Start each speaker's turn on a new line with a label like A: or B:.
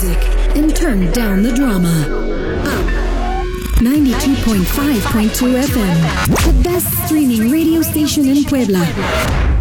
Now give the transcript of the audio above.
A: music and turn down the drama. Up 92.5.2 FM, the best streaming radio station in Puebla.